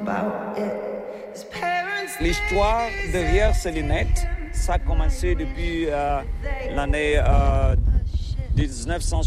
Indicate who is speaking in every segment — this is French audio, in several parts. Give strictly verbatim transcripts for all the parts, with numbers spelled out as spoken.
Speaker 1: L'histoire derrière ces lunettes, ça a commencé depuis euh, l'année euh, dix-neuf cent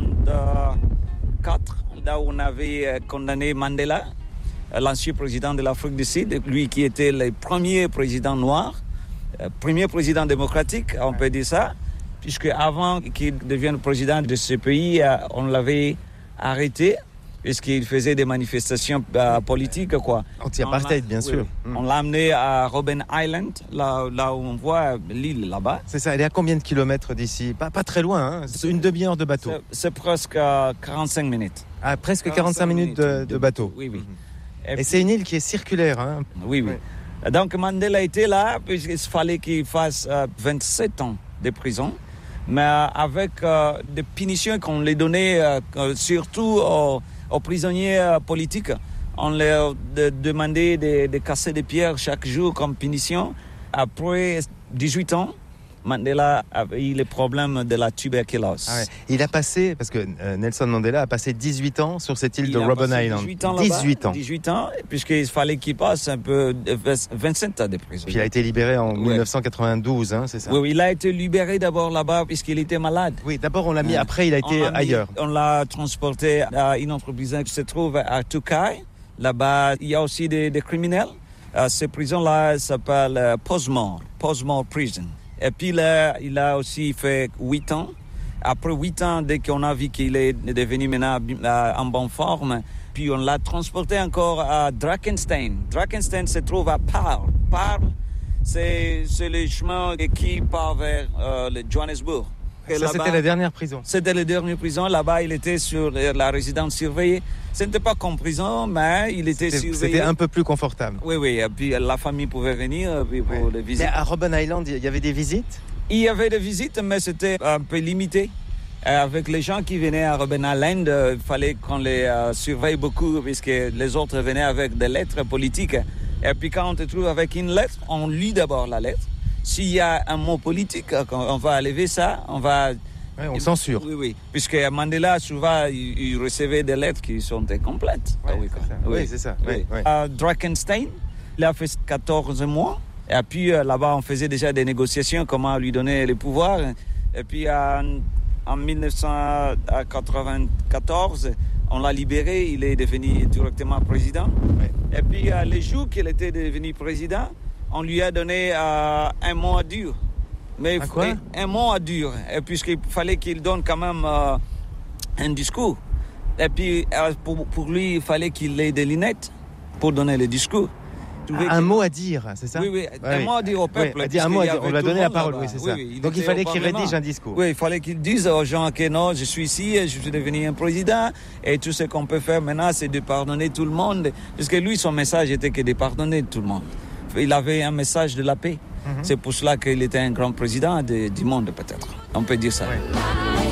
Speaker 1: soixante-quatre, là où on avait condamné Mandela, l'ancien président de l'Afrique du Sud, lui qui était le premier président noir, euh, premier président démocratique, on peut dire ça, puisque avant qu'il devienne président de ce pays, euh, on l'avait arrêté, puisqu'il faisait des manifestations euh, politiques, quoi.
Speaker 2: Anti-apartheid, bien sûr.
Speaker 1: Oui, on l'a amené à Robben Island, là, là où on voit l'île là-bas.
Speaker 2: C'est ça, elle est à combien de kilomètres d'ici? Pas, pas très loin, hein. C'est une demi-heure de bateau.
Speaker 1: C'est, c'est presque quarante-cinq minutes.
Speaker 2: Ah, presque quarante-cinq minutes de, de bateau.
Speaker 1: Oui, oui.
Speaker 2: Et, Et c'est une île qui est circulaire, hein.
Speaker 1: Oui, oui. Ouais. Donc Mandela était là, puisqu'il fallait qu'il fasse euh, vingt-sept ans de prison, mais euh, avec euh, des punitions qu'on lui donnait euh, surtout aux, aux prisonniers euh, politiques. On leur de, demandait de, de casser des pierres chaque jour comme punition. Après dix-huit ans, Mandela avait eu le problème de la tuberculose.
Speaker 2: Ah ouais. Il a passé, parce que euh, Nelson Mandela a passé dix-huit ans sur cette île
Speaker 1: il
Speaker 2: de Robben Island.
Speaker 1: dix-huit ans.
Speaker 2: dix-huit ans.
Speaker 1: dix-huit ans, puisqu'il fallait qu'il passe un peu vingt-sept ans de prison.
Speaker 2: Puis il a été libéré en
Speaker 1: ouais.
Speaker 2: dix-neuf cent quatre-vingt-douze, hein, c'est ça?
Speaker 1: Oui, oui, il a été libéré d'abord là-bas puisqu'il était malade.
Speaker 2: Oui, d'abord on l'a mis, ouais. Après il a été
Speaker 1: on
Speaker 2: ailleurs.
Speaker 1: Mis, on l'a transporté à une entreprise qui se trouve à Toukai. Là-bas, il y a aussi des, des criminels. Euh, cette prison-là s'appelle euh, Postmore, Postmore Prison. Et puis là, il a aussi fait huit ans. Après huit ans, dès qu'on a vu qu'il est devenu maintenant en bonne forme, puis on l'a transporté encore à Drakenstein. Drakenstein se trouve à Paarl. Paarl, c'est, c'est le chemin qui part vers euh, le Johannesburg.
Speaker 2: Et ça, c'était la dernière prison.
Speaker 1: C'était la dernière prison. Là-bas, il était sur la résidence surveillée. Ce n'était pas comme prison, mais il était
Speaker 2: c'était,
Speaker 1: surveillé.
Speaker 2: C'était un peu plus confortable.
Speaker 1: Oui, oui. Et puis la famille pouvait venir puis pour
Speaker 2: ouais.
Speaker 1: les visites.
Speaker 2: Mais à Robben Island, il y avait des visites?
Speaker 1: Il y avait des visites, mais c'était un peu limité. Avec les gens qui venaient à Robben Island, il fallait qu'on les uh, surveille beaucoup, puisque les autres venaient avec des lettres politiques. Et puis quand on te trouve avec une lettre, on lit d'abord la lettre. S'il y a un mot politique, on va enlever ça, on va...
Speaker 2: Oui, on censure.
Speaker 1: Oui, oui. Puisque Mandela, souvent, il, il recevait des lettres qui sont incomplètes.
Speaker 2: Ouais, ah oui, c'est ça. Oui, oui, c'est ça. Oui, oui.
Speaker 1: À Drakenstein, il a fait quatorze mois. Et puis, là-bas, on faisait déjà des négociations, comment lui donner les pouvoirs. Et puis, en, en dix-neuf cent quatre-vingt-quatorze, on l'a libéré, il est devenu directement président. Oui. Et puis, les jours qu'il était devenu président, on lui a donné euh, un mois dur. Mais
Speaker 2: à quoi?
Speaker 1: Un mois dur, et puisqu'il fallait qu'il donne quand même euh, un discours. Et puis, euh, pour, pour lui, il fallait qu'il ait des lunettes pour donner le discours.
Speaker 2: Ah, un mot à dire, c'est ça?
Speaker 1: Oui, oui,
Speaker 2: ouais,
Speaker 1: un
Speaker 2: oui.
Speaker 1: mot à dire au peuple.
Speaker 2: Oui, un mot à dire. On lui a donné la parole, oui, c'est ça.
Speaker 1: Oui, oui,
Speaker 2: donc il fallait qu'il rédige un discours.
Speaker 1: Oui, il fallait qu'il dise aux gens que non, je suis ici, je suis devenu un président, et tout ce qu'on peut faire maintenant, c'est de pardonner tout le monde. Parce que lui, son message était que de pardonner tout le monde. Il avait un message de la paix. Mm-hmm. C'est pour cela qu'il était un grand président de, du monde, peut-être. On peut dire ça. Ouais.